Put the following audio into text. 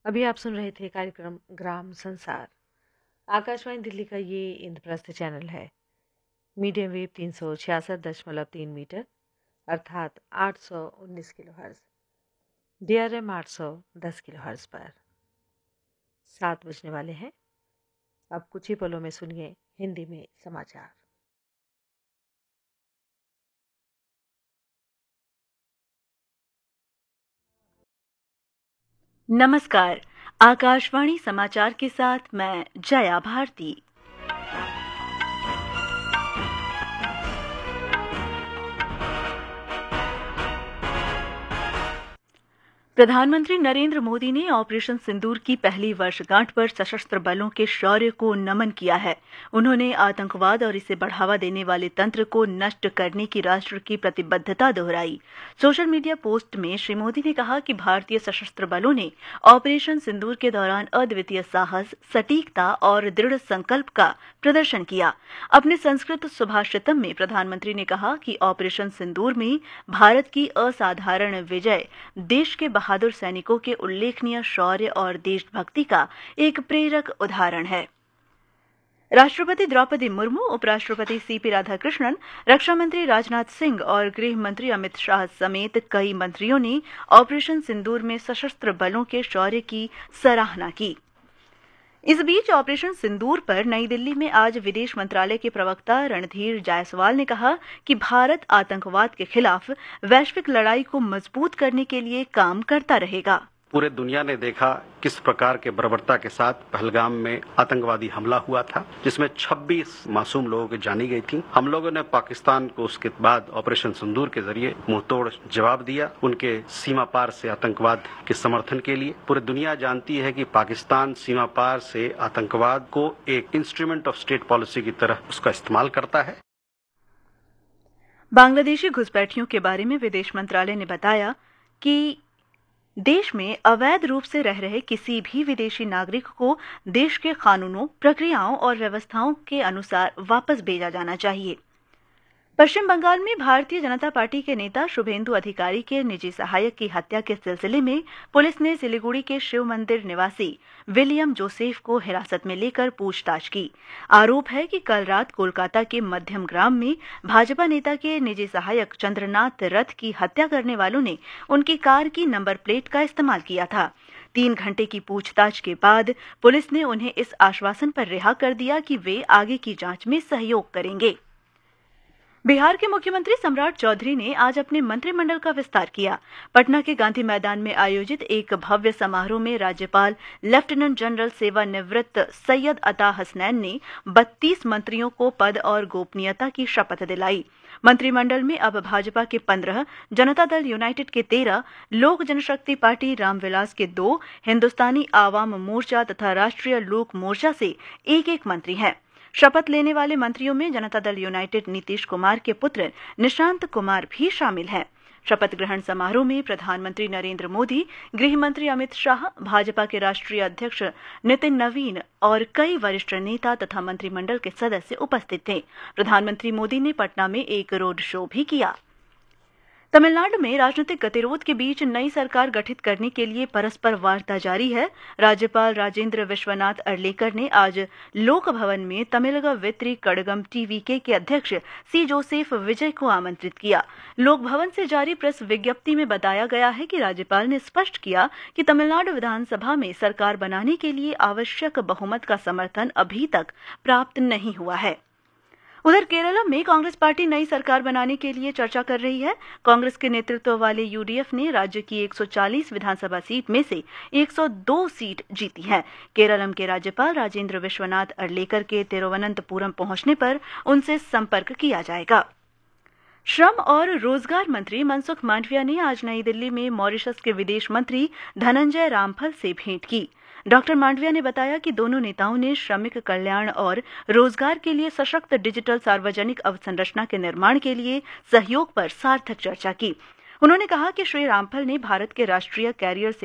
अभी आप सुन रहे थे कार्यक्रम ग्राम संसार। आकाशवाणी दिल्ली का ये इंद्रप्रस्थ चैनल है। मीडियम वेव 366.3 मीटर अर्थात 819 किलोहर्ट्ज, DRM 810 किलोहर्ट्ज पर 7 बजने वाले हैं। अब कुछ ही पलों में सुनिए हिंदी में समाचार। नमस्कार। आकाशवाणी समाचार के साथ मैं जया भारती। प्रधानमंत्री नरेंद्र मोदी ने ऑपरेशन सिंदूर की पहली वर्षगांठ पर सशस्त्र बलों के शौर्य को नमन किया है। उन्होंने आतंकवाद और इसे बढ़ावा देने वाले तंत्र को नष्ट करने की राष्ट्र की प्रतिबद्धता दोहराई। सोशल मीडिया पोस्ट में श्री मोदी ने कहा कि भारतीय सशस्त्र बलों ने ऑपरेशन सिंदूर के दौरान अद्वितीय साहस, सटीकता और दृढ़ संकल्प का प्रदर्शन किया। अपने संस्कृत सुभाषितम में प्रधानमंत्री ने कहा कि ऑपरेशन सिंदूर में भारत की असाधारण विजय देश के बहादुर सैनिकों के उल्लेखनीय शौर्य और देशभक्ति का एक प्रेरक उदाहरण है। राष्ट्रपति द्रौपदी मुर्मू, उपराष्ट्रपति सीपी राधाकृष्णन, रक्षा मंत्री राजनाथ सिंह और गृह मंत्री अमित शाह समेत कई मंत्रियों ने ऑपरेशन सिंदूर में सशस्त्र बलों के शौर्य की सराहना की। इस बीच ऑपरेशन सिंदूर पर नई दिल्ली में आज विदेश मंत्रालय के प्रवक्ता रणधीर जायसवाल ने कहा कि भारत आतंकवाद के खिलाफ वैश्विक लड़ाई को मजबूत करने के लिए काम करता रहेगा। पूरे दुनिया ने देखा किस प्रकार के बर्बरता के साथ पहलगाम में आतंकवादी हमला हुआ था, जिसमें 26 मासूम लोगों की जानी गई थी। हम लोगों ने पाकिस्तान को उसके बाद ऑपरेशन सिंदूर के जरिए मुंहतोड़ जवाब दिया, उनके सीमा पार से आतंकवाद के समर्थन के लिए। पूरी दुनिया जानती है कि पाकिस्तान सीमा पार से आतंकवाद को एक इंस्ट्रूमेंट ऑफ स्टेट पॉलिसी की तरह उसका इस्तेमाल करता है। बांग्लादेशी घुसपैठियों के बारे में विदेश मंत्रालय ने बताया कि देश में अवैध रूप से रह रहे किसी भी विदेशी नागरिक को देश के कानूनों, प्रक्रियाओं और व्यवस्थाओं के अनुसार वापस भेजा जाना चाहिए। पश्चिम बंगाल में भारतीय जनता पार्टी के नेता शुभेंदु अधिकारी के निजी सहायक की हत्या के सिलसिले में पुलिस ने सिलीगुड़ी के शिव मंदिर निवासी विलियम जोसेफ को हिरासत में लेकर पूछताछ की। आरोप है कि कल रात कोलकाता के मध्यम ग्राम में भाजपा नेता के निजी सहायक चंद्रनाथ रथ की हत्या करने वालों ने उनकी कार की नंबर प्लेट का इस्तेमाल किया था। 3 घंटे की पूछताछ के बाद पुलिस ने उन्हें इस आश्वासन पर रिहा कर दिया कि वे आगे की जांच में सहयोग करेंगे। बिहार के मुख्यमंत्री सम्राट चौधरी ने आज अपने मंत्रिमंडल का विस्तार किया। पटना के गांधी मैदान में आयोजित एक भव्य समारोह में राज्यपाल लेफ्टिनेंट जनरल सेवानिवृत्त सैयद अता हसनैन ने 32 मंत्रियों को पद और गोपनीयता की शपथ दिलाई। मंत्रिमंडल में अब भाजपा के 15, जनता दल यूनाइटेड के 13, लोक जनशक्ति पार्टी रामविलास के 2, हिंदुस्तानी आवाम मोर्चा तथा राष्ट्रीय लोक मोर्चा से एक मंत्री हैं। शपथ लेने वाले मंत्रियों में जनता दल यूनाइटेड नीतीश कुमार के पुत्र निशांत कुमार भी शामिल हैं। शपथ ग्रहण समारोह में प्रधानमंत्री नरेंद्र मोदी, गृह मंत्री अमित शाह, भाजपा के राष्ट्रीय अध्यक्ष नितिन नवीन और कई वरिष्ठ नेता तथा मंत्रिमंडल के सदस्य उपस्थित थे। प्रधानमंत्री मोदी ने पटना में एक रोड शो भी किया। तमिलनाडु में राजनीतिक गतिरोध के बीच नई सरकार गठित करने के लिए परस्पर वार्ता जारी है। राज्यपाल राजेंद्र विश्वनाथ अर्लेकर ने आज लोक भवन में तमिलग वित्री कड़गम टीवीके के अध्यक्ष सी जोसेफ विजय को आमंत्रित किया। लोक भवन से जारी प्रेस विज्ञप्ति में बताया गया है कि राज्यपाल ने स्पष्ट किया कि तमिलनाडु विधानसभा में सरकार बनाने के लिए आवश्यक बहुमत का समर्थन अभी तक प्राप्त नहीं हुआ है। उधर केरल में कांग्रेस पार्टी नई सरकार बनाने के लिए चर्चा कर रही है। कांग्रेस के नेतृत्व वाले यूडीएफ ने राज्य की 140 विधानसभा सीट में से 102 सीट जीती है। केरल के राज्यपाल राजेंद्र विश्वनाथ अर्लेकर के तिरुवनंतपुरम पहुंचने पर उनसे संपर्क किया जाएगा। श्रम और रोजगार मंत्री मनसुख मांडविया ने आज नई दिल्ली में मॉरिशस के विदेश मंत्री धनंजय रामफल से भेंट की। डॉक्टर मांडविया ने बताया कि दोनों नेताओं ने श्रमिक कल्याण और रोजगार के लिए सशक्त डिजिटल सार्वजनिक अवसंरचना के निर्माण के लिए सहयोग पर सार्थक चर्चा की। उन्होंने कहा कि श्री रामफल ने भारत के राष्ट्रीय कैरियर